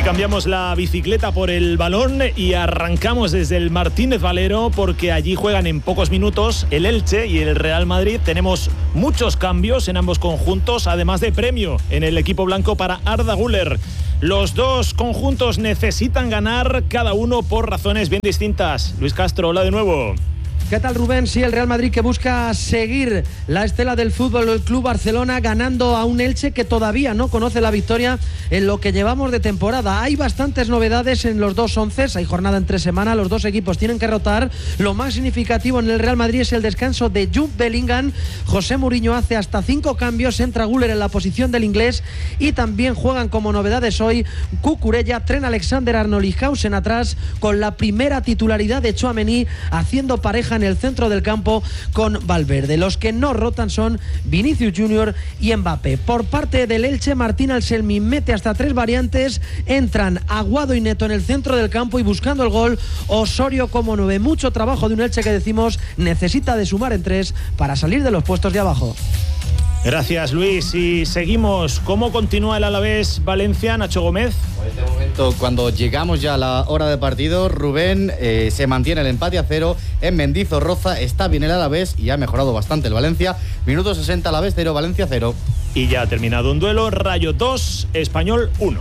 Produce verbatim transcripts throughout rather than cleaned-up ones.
cambiamos la bicicleta por el balón y arrancamos desde el Martínez Valero, porque allí juegan en pocos minutos el Elche y el Real Madrid. Tenemos muchos cambios en ambos conjuntos, además de premio en el equipo blanco para Arda Güler. Los dos conjuntos necesitan ganar, cada uno por razones bien distintas. Luis Castro, hola de nuevo. ¿Qué tal, Rubén? Sí, el Real Madrid que busca seguir la estela del Fútbol del Club Barcelona, ganando a un Elche que todavía no conoce la victoria en lo que llevamos de temporada. Hay bastantes novedades en los dos onces, hay jornada en tres semanas, los dos equipos tienen que rotar. Lo más significativo en el Real Madrid es el descanso de Jude Bellingham. José Mourinho hace hasta cinco cambios, entra Güler en la posición del inglés y también juegan como novedades hoy Cucurella, Trent Alexander-Arnold y Hausen atrás, con la primera titularidad de Tchouaméni haciendo pareja en el centro del campo con Valverde. Los que no rotan son Vinicius Junior y Mbappé. Por parte del Elche, Martín Anselmi mete hasta tres variantes. Entran Aguado y Neto en el centro del campo y buscando el gol Osorio como nueve. Mucho trabajo de un Elche que, decimos, necesita de sumar en tres para salir de los puestos de abajo. Gracias, Luis. Y seguimos. ¿Cómo continúa el Alavés Valencia, Nacho Gómez? En este momento, cuando llegamos ya a la hora de partido, Rubén, eh, se mantiene el empate a cero en Mendizorroza. Está bien el Alavés y ha mejorado bastante el Valencia. Minuto sesenta, Alavés cero, Valencia cero. Y ya ha terminado un duelo. Rayo dos, Español uno.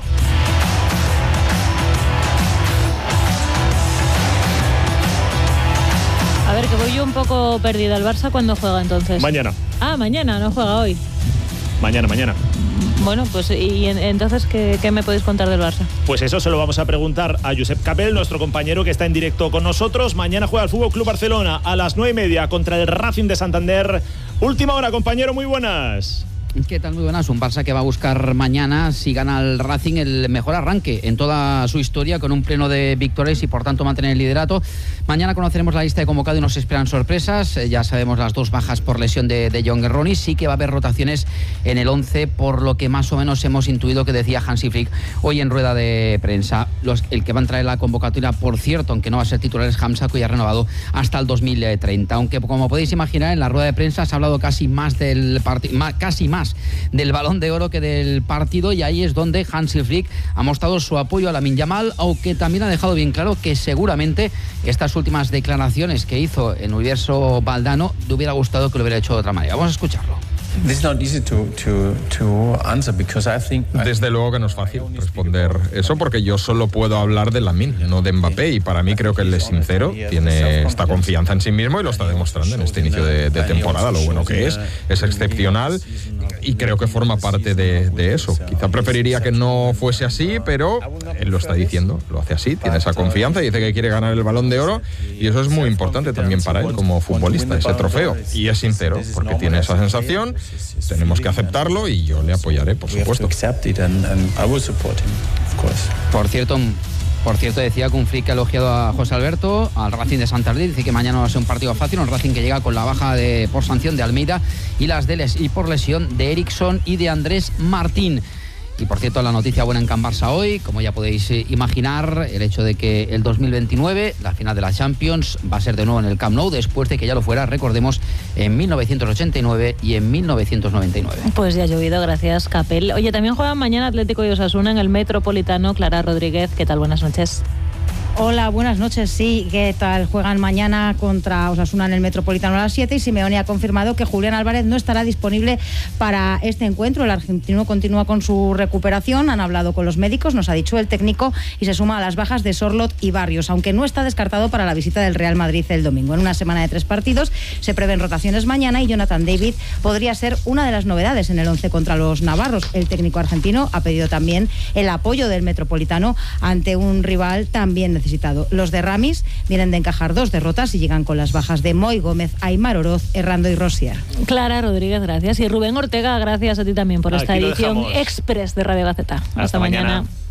A ver, que voy yo un poco perdida. ¿El Barça cuándo juega entonces? Mañana. Ah, mañana, no juega hoy. Mañana, mañana. Bueno, pues y entonces, ¿qué, qué me podéis contar del Barça? Pues eso se lo vamos a preguntar a Josep Capel, nuestro compañero que está en directo con nosotros. Mañana juega el Fútbol Club Barcelona a las nueve y media contra el Racing de Santander. Última hora, compañero, muy buenas. ¿Qué tal? Muy buenas. Un Barça que va a buscar mañana, si gana el Racing, el mejor arranque en toda su historia, con un pleno de victorias y por tanto mantener el liderato. Mañana conoceremos la lista de convocados y nos esperan sorpresas. Eh, ya sabemos las dos bajas por lesión de, de John Erroni. Sí que va a haber rotaciones en el once, por lo que más o menos hemos intuido que decía Hansi Flick hoy en rueda de prensa. Los, el que va a entrar en la convocatoria, por cierto, aunque no va a ser titular, es Hamza, que ya ha renovado hasta el dos mil treinta. Aunque, como podéis imaginar, en la rueda de prensa se ha hablado casi más del partido, casi más del Balón de Oro que del partido, y ahí es donde Hansi Flick ha mostrado su apoyo a Lamine Yamal, aunque también ha dejado bien claro que seguramente estas últimas declaraciones que hizo en Universo Valdano le hubiera gustado que lo hubiera hecho de otra manera. Vamos a escucharlo. Desde luego que no es fácil responder eso, porque yo solo puedo hablar de Lamine, no de Mbappé, y para mí creo que él es sincero, tiene esta confianza en sí mismo y lo está demostrando en este inicio de, de temporada. Lo bueno que es, es excepcional y creo que forma parte de, de eso. Quizá preferiría que no fuese así, pero él lo está diciendo, lo hace así, tiene esa confianza y dice que quiere ganar el Balón de Oro, y eso es muy importante también para él como futbolista, ese trofeo, y es sincero porque tiene esa sensación. Tenemos que aceptarlo y yo le apoyaré, por supuesto. Por cierto, por cierto decía que un Flick ha elogiado a José Alberto, al Racing de Santander. Dice que mañana no va a ser un partido fácil, un Racing que llega con la baja de, por sanción de Almeida y las de les, y por lesión de Eriksson y de Andrés Martín. Y por cierto, la noticia buena en Can Barça hoy, como ya podéis imaginar, el hecho de que el dos mil veintinueve, la final de la Champions, va a ser de nuevo en el Camp Nou, después de que ya lo fuera, recordemos, en mil novecientos ochenta y nueve y en mil novecientos noventa y nueve. Pues ya ha llovido, gracias, Capel. Oye, también juegan mañana Atlético y Osasuna en el Metropolitano. Clara Rodríguez, ¿qué tal? Buenas noches. Hola, buenas noches. Sí, ¿qué tal? Juegan mañana contra Osasuna en el Metropolitano a las siete y Simeone ha confirmado que Julián Álvarez no estará disponible para este encuentro. El argentino continúa con su recuperación. Han hablado con los médicos, nos ha dicho el técnico, y se suma a las bajas de Sorloth y Barrios, aunque no está descartado para la visita del Real Madrid el domingo. En una semana de tres partidos se prevén rotaciones mañana y Jonathan David podría ser una de las novedades en el once contra los navarros. El técnico argentino ha pedido también el apoyo del Metropolitano ante un rival también necesitado. Los de Ramis vienen de encajar dos derrotas y llegan con las bajas de Moy Gómez, Aymar Oroz, Errando y Rosier. Clara Rodríguez, gracias. Y Rubén Ortega, gracias a ti también por Aquí esta edición express de Radio Gaceta. Hasta, Hasta mañana. mañana.